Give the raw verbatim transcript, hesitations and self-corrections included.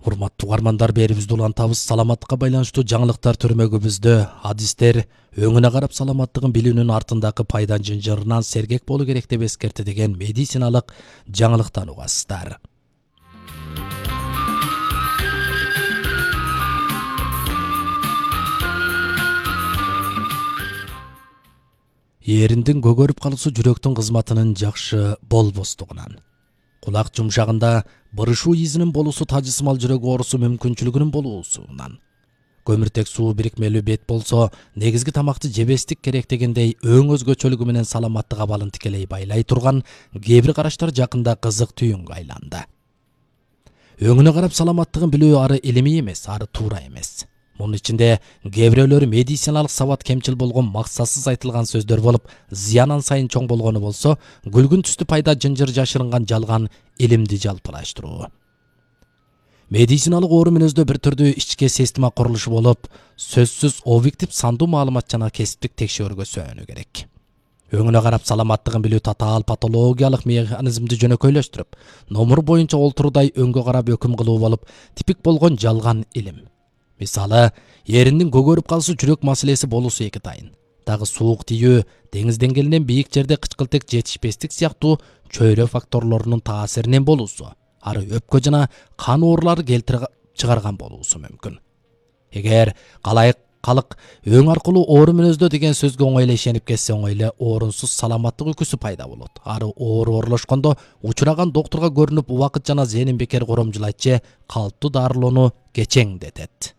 Урматтуу угармандар, берибизде улантабыз. Саламаттыкка байланыштуу жаңылыктар түрмөгүбүздө адистер өңүнө карап саламаттыгын билүүнүн артындагы пайдан жынжырынан сергек болуу керек деп эскерти деген медициналык жаңылыктан угасыздар. Эриндин көгөрүп калуусу жүрөктүн кызматынын жакшы болбостугунан. Кулак жумшагында бырышуу изинин болуусу тажысымал жүрөк оорусу мүмкүнчүлүгүнүн болуусунан. Көмүртек суу бирикмелүү бет болсо, негизги тамакты жебестик керек дегендей өң өзгөчөлүгү менен саламаттык абалын тикелей байлай турган кээ бир караштар жакында кызык түйүнгө айланды. Өңүнө карап саламаттыгын билүү ары илимий эмес, ары туура эмес. Мунун ичинде кээ бирөөлөр медициналык сабат кемчил болгон, максатсыз айтылган сөздөр болуп, зыянан сайын чоң болгону болсо, күлгүн түстү пайда жынжыр жашырынган жалган илимди жалпылаштыруу. Медициналык оору мүнөздө бир түрдүү ички система курулушу болуп, сөзсүз объектив сандуу маалымат жана кесиптик текшөөргө сөөнү керек. Өңүнө карап саламаттыгын билүү татаал патологиялык механизмди жөнөкөйлөштүрүп, номур боюнча олтуруудай өңгө карап өкүм кылуу болуп, типик болгон жалган илим. Мисалы, эриндин көгөрүп калуусу жүрөк маселеси болуусу эки тайын. Дагы суук тийүү, деңиз деңгээлинен бийик жерде кычкылтек жетишпестик сыяктуу чөйрө факторлорунун таасиринен болуусу, ары өпкө жана кан оорулары келтирип чыгарган болуусу мүмкүн. Эгер калайык калык өң аркылуу оору мүнөздө деген сөзгө оңой эле ишенип кетсе, оңой эле оорунсуз саламаттык үкүсү пайда болот. Ары оору оорлошкондо учураган доктурга көрүнүп, убакыт жана зээнин бекер коромжулайт же калыптуу дарылоону кечеңдетет.